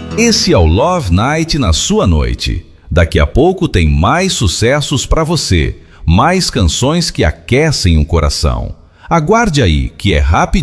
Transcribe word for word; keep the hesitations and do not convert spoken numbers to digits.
Esse é o Love Night na sua noite. Daqui a pouco tem mais sucessos para você, mais canções que aquecem o coração. Aguarde aí, que é rápido.